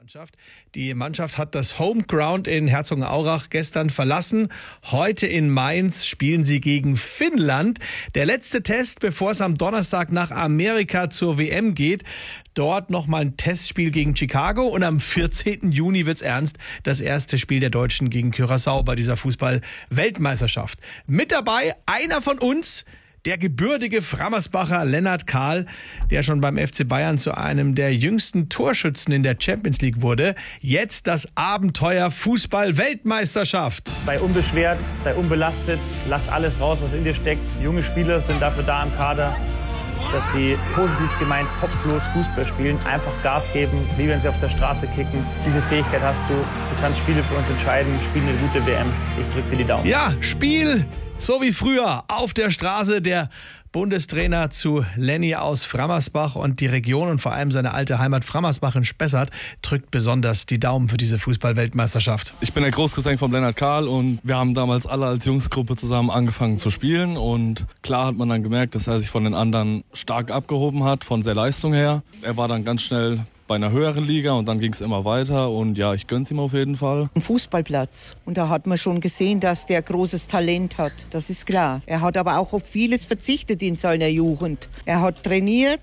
Die Mannschaft hat das Homeground in Herzogenaurach gestern verlassen. Heute in Mainz spielen sie gegen Finnland. Der letzte Test, bevor es am Donnerstag nach Amerika zur WM geht. Dort nochmal ein Testspiel gegen Chicago und am 14. Juni wird's ernst. Das erste Spiel der Deutschen gegen Curaçao bei dieser Fußball-Weltmeisterschaft. Mit dabei einer von uns, der gebürtige Frammersbacher Lennart Kahl, der schon beim FC Bayern zu einem der jüngsten Torschützen in der Champions League wurde. Jetzt das Abenteuer Fußball-Weltmeisterschaft. Sei unbeschwert, sei unbelastet, lass alles raus, was in dir steckt. Junge Spieler sind dafür da im Kader, dass sie positiv gemeint kopflos Fußball spielen, einfach Gas geben, wie wenn sie auf der Straße kicken. Diese Fähigkeit hast du. Du kannst Spiele für uns entscheiden, spiel eine gute WM. Ich drücke dir die Daumen. Ja, Spiel so wie früher auf der Straße. Der Bundestrainer zu Lenny aus Frammersbach und die Region und vor allem seine alte Heimat Frammersbach in Spessart drückt besonders die Daumen für diese Fußball-Weltmeisterschaft. Ich bin der Großcousin von Lennart Kahl und wir haben damals alle als Jungsgruppe zusammen angefangen zu spielen und klar hat man dann gemerkt, dass er sich von den anderen stark abgehoben hat, von der Leistung her. Er war dann ganz schnell bei einer höheren Liga und dann ging es immer weiter und ja, ich gönn's ihm auf jeden Fall. Ein Fußballplatz und da hat man schon gesehen, dass der großes Talent hat, das ist klar. Er hat aber auch auf vieles verzichtet in seiner Jugend. Er hat trainiert,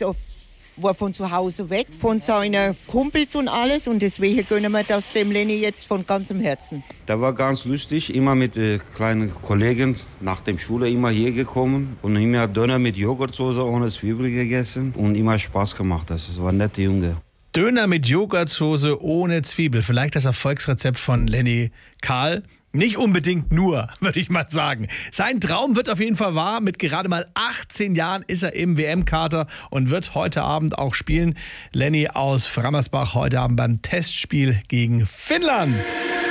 war von zu Hause weg, von seinen Kumpels und alles und deswegen gönnen wir das dem Lenny jetzt von ganzem Herzen. Der war ganz lustig, immer mit kleinen Kollegen nach der Schule immer hier gekommen und immer Döner mit Joghurtsoße ohne Zwiebel gegessen und immer Spaß gemacht. Das war ein netter Junge. Döner mit Joghurtsoße ohne Zwiebel, vielleicht das Erfolgsrezept von Lenny Kahl. Nicht unbedingt nur, würde ich mal sagen. Sein Traum wird auf jeden Fall wahr. Mit gerade mal 18 Jahren ist er im WM-Kader und wird heute Abend auch spielen. Lenny aus Frammersbach heute Abend beim Testspiel gegen Finnland.